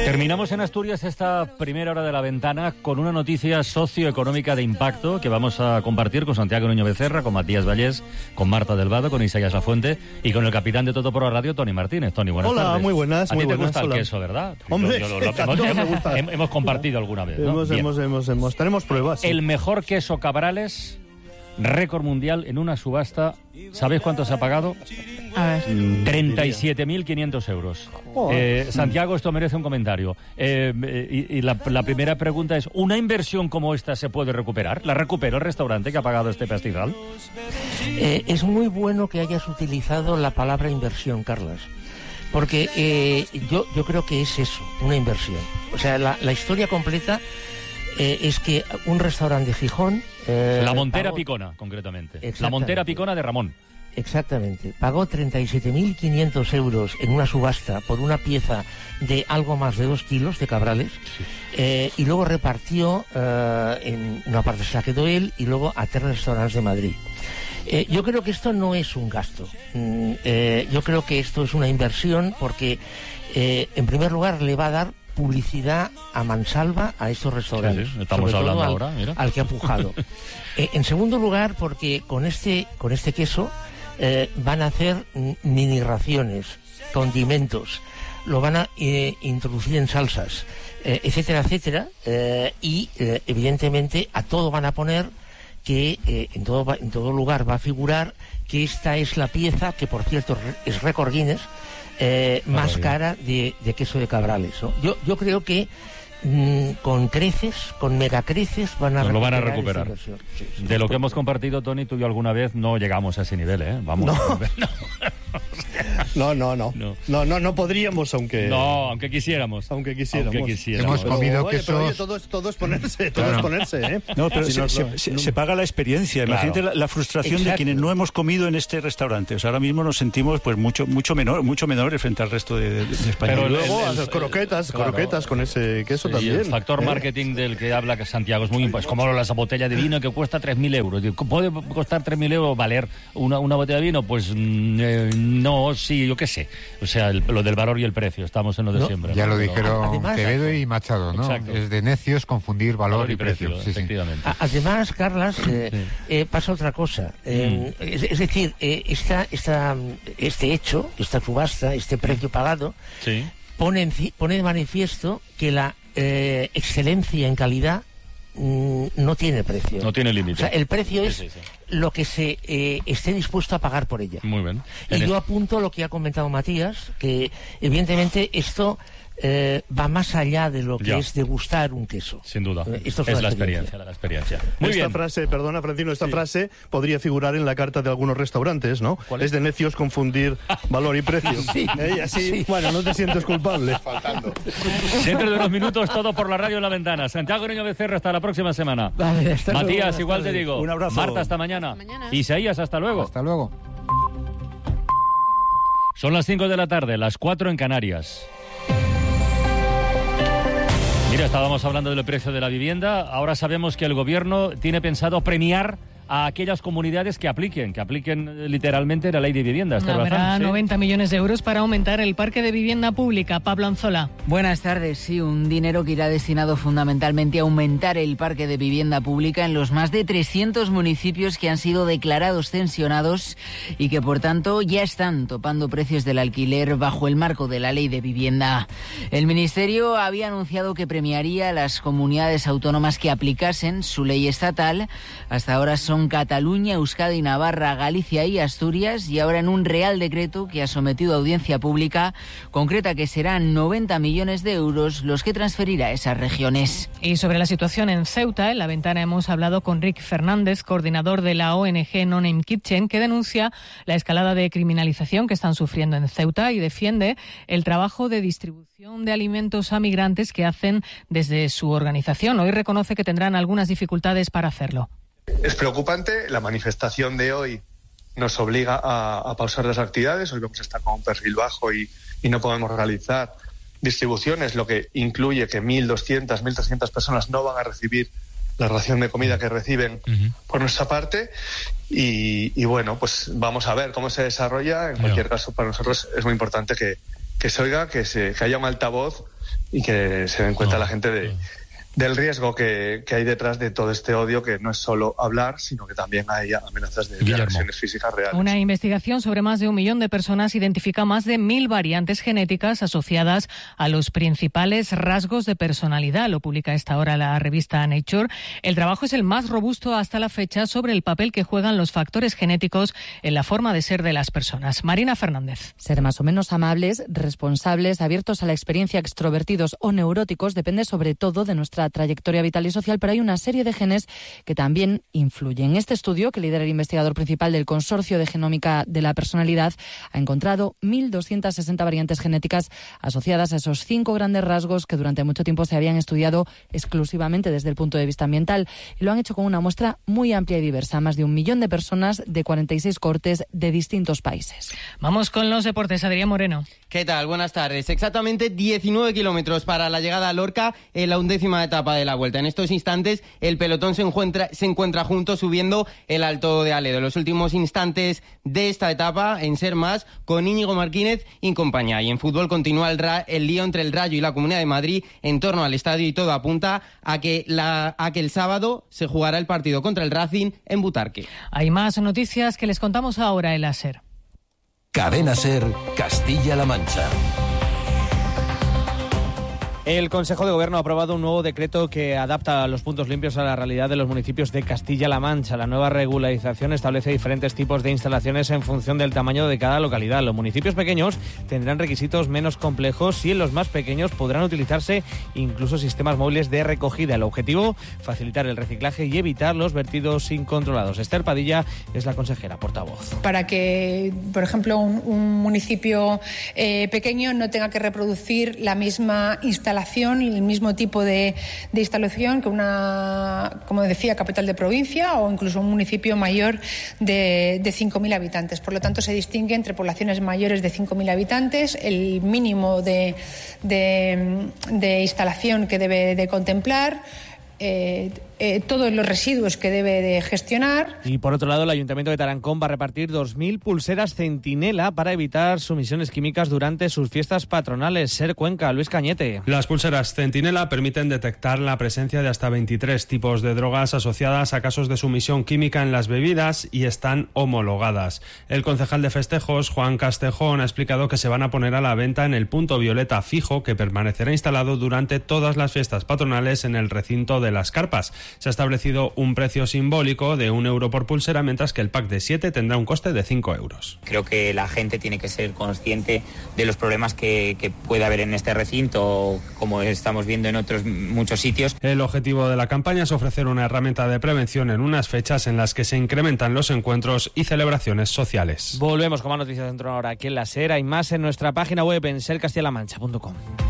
Terminamos en Asturias esta primera hora de la ventana con una noticia socioeconómica de impacto que vamos a compartir con Santiago Nuño Becerra, con Matías Vallés, con Marta Del Vado, con Isaías Lafuente y con el capitán de Todo por la Radio, Tony Martínez. Tony, buenas tardes. Hola, muy buenas. A ti te gusta el queso, ¿verdad? Hombre, hemos compartido alguna vez, ¿no? Tenemos pruebas. Sí. El mejor queso Cabrales, récord mundial en una subasta. ¿Sabéis cuánto se ha pagado? A ver. 37.500 euros. Santiago, esto merece un comentario. Y la primera pregunta es, ¿una inversión como esta se puede recuperar? ¿La recupera el restaurante que ha pagado este pastizal? Es muy bueno que hayas utilizado la palabra inversión, Carlas, porque yo creo que es eso, una inversión. O sea, la historia completa es que un restaurante de Gijón... La Montera Picona, concretamente. La Montera Picona de Ramón. Exactamente. Pagó 37.500 euros en una subasta por una pieza de algo más de 2 kilos de Cabrales, sí. Y luego repartió, en una parte se la quedó él, y luego a 3 restaurantes de Madrid. Yo creo que esto no es un gasto. Yo creo que esto es una inversión porque, en primer lugar, le va a dar publicidad a mansalva a estos restaurantes. Sí, estamos hablando ahora, mira. Al que ha pujado. En segundo lugar, porque con este queso van a hacer mini raciones, condimentos, lo van a introducir en salsas, etcétera, etcétera, y evidentemente a todo van a poner que en todo lugar va a figurar que esta es la pieza, que por cierto es récord Guinness, más cara de queso de Cabrales, ¿no? Yo creo que con creces, con megacreces lo van a recuperar. Sí. De lo que hemos compartido, Tony, tú y yo alguna vez no llegamos a ese nivel, ¿eh? Vamos. No podríamos, aunque quisiéramos. Hemos comido quesos. Pero oye, todo es ponerse, ¿eh? No, pero se paga la experiencia. Claro. Imagínate la frustración de quienes no hemos comido en este restaurante. O sea, ahora mismo nos sentimos pues mucho menores frente al resto de España. Pero luego hacer croquetas con ese queso también. El factor marketing del que habla Santiago es muy importante. Es como la botella de vino que cuesta 3.000 euros. ¿Puede costar 3.000 euros valer una botella de vino? Pues no, sí, yo qué sé. O sea, lo del valor y el precio. Estamos en lo de siempre. Ya lo dijeron Quevedo y Machado, ¿no? Exacto. Es de necios confundir valor y precio. Sí, efectivamente. Además, Carlas, pasa otra cosa. Es decir, este hecho, esta subasta, este precio pagado, sí, pone de manifiesto que la excelencia en calidad no tiene precio. No tiene límite. O sea, el precio es lo que se esté dispuesto a pagar por ella. Muy bien. Y yo apunto lo que ha comentado Matías, que evidentemente esto va más allá de lo que es degustar un queso. Sin duda. Esto es la experiencia. Muy bien. Frase, perdona, Francino, frase podría figurar en la carta de algunos restaurantes, ¿no? Es de necios confundir valor y precio. Sí. Así, bueno, no te sientes culpable. Faltando. Dentro de unos minutos, Todo por la Radio en la Ventana. Santiago Nuño Becerra, hasta la próxima semana. Vale, Matías, luego, igual te digo. Un abrazo. Marta, hasta mañana. Isaías, hasta luego. Hasta luego. Son las 5 de la tarde, las 4 en Canarias. Mira, estábamos hablando del precio de la vivienda. Ahora sabemos que el gobierno tiene pensado premiar a aquellas comunidades que apliquen literalmente la ley de vivienda. Habrá 90 millones de euros para aumentar el parque de vivienda pública. Pablo Anzola. Buenas tardes. Sí, un dinero que irá destinado fundamentalmente a aumentar el parque de vivienda pública en los más de 300 municipios que han sido declarados tensionados y que, por tanto, ya están topando precios del alquiler bajo el marco de la ley de vivienda. El Ministerio había anunciado que premiaría a las comunidades autónomas que aplicasen su ley estatal. Hasta ahora son Cataluña, Euskadi, Navarra, Galicia y Asturias, y ahora en un Real Decreto que ha sometido a audiencia pública concreta que serán 90 millones de euros los que transferirá a esas regiones. Y sobre la situación en Ceuta, en la ventana hemos hablado con Rick Fernández, coordinador de la ONG No Name Kitchen, que denuncia la escalada de criminalización que están sufriendo en Ceuta y defiende el trabajo de distribución de alimentos a migrantes que hacen desde su organización. Hoy reconoce que tendrán algunas dificultades para hacerlo. Es preocupante, la manifestación de hoy nos obliga a pausar las actividades. Hoy vamos a estar con un perfil bajo y no podemos realizar distribuciones, lo que incluye que 1.200, 1.300 personas no van a recibir la ración de comida que reciben por nuestra parte y bueno, pues vamos a ver cómo se desarrolla. En cualquier caso, para nosotros es muy importante que se oiga, que haya un altavoz y que se den cuenta la gente del riesgo que hay detrás de todo este odio, que no es solo hablar, sino que también hay amenazas de agresiones físicas reales. Una investigación sobre más de 1 millón de personas identifica más de 1.000 variantes genéticas asociadas a los principales rasgos de personalidad. Lo publica a esta hora la revista Nature. El trabajo es el más robusto hasta la fecha sobre el papel que juegan los factores genéticos en la forma de ser de las personas. Marina Fernández. Ser más o menos amables, responsables, abiertos a la experiencia, extrovertidos o neuróticos depende sobre todo de nuestra trayectoria vital y social, pero hay una serie de genes que también influyen. Este estudio, que lidera el investigador principal del Consorcio de Genómica de la Personalidad, ha encontrado 1.260 variantes genéticas asociadas a esos 5 grandes rasgos que durante mucho tiempo se habían estudiado exclusivamente desde el punto de vista ambiental, y lo han hecho con una muestra muy amplia y diversa, más de 1 millón de personas de 46 cohortes de distintos países. Vamos con los deportes. Adrián Moreno. ¿Qué tal? Buenas tardes. Exactamente 19 kilómetros para la llegada a Lorca en la 11ª etapa de la Vuelta. En estos instantes el pelotón se encuentra junto subiendo el Alto de Aledo. Los últimos instantes de esta etapa en Ser Más con Íñigo Martínez y compañía. Y en fútbol continúa el lío entre el Rayo y la Comunidad de Madrid en torno al estadio, y todo apunta a que el sábado se jugará el partido contra el Racing en Butarque. Hay más noticias que les contamos ahora en la SER. Cadena SER, Castilla-La Mancha. El Consejo de Gobierno ha aprobado un nuevo decreto que adapta los puntos limpios a la realidad de los municipios de Castilla-La Mancha. La nueva regularización establece diferentes tipos de instalaciones en función del tamaño de cada localidad. Los municipios pequeños tendrán requisitos menos complejos y en los más pequeños podrán utilizarse incluso sistemas móviles de recogida. El objetivo, facilitar el reciclaje y evitar los vertidos incontrolados. Esther Padilla es la consejera portavoz. Para que, por ejemplo, un municipio pequeño no tenga que reproducir la misma instalación, el mismo tipo de instalación que una, como decía, capital de provincia o incluso un municipio mayor de 5.000 habitantes. Por lo tanto, se distingue entre poblaciones mayores de 5.000 habitantes, el mínimo de instalación que debe de contemplar, todos los residuos que debe de gestionar. Y por otro lado, el Ayuntamiento de Tarancón va a repartir 2.000 pulseras Centinela para evitar sumisiones químicas durante sus fiestas patronales. Ser Cuenca, Luis Cañete. Las pulseras Centinela permiten detectar la presencia de hasta 23 tipos de drogas asociadas a casos de sumisión química en las bebidas y están homologadas. El concejal de festejos, Juan Castejón, ha explicado que se van a poner a la venta en el punto violeta fijo, que permanecerá instalado durante todas las fiestas patronales en el recinto de las carpas. Se ha establecido un precio simbólico de 1 euro por pulsera, mientras que el pack de 7 tendrá un coste de 5 euros. Creo que la gente tiene que ser consciente de los problemas que puede haber en este recinto, como estamos viendo en otros muchos sitios. El objetivo de la campaña es ofrecer una herramienta de prevención en unas fechas en las que se incrementan los encuentros y celebraciones sociales. Volvemos con más noticias dentro de una hora aquí en la SER. Hay más en nuestra página web en sercastillamancha.com.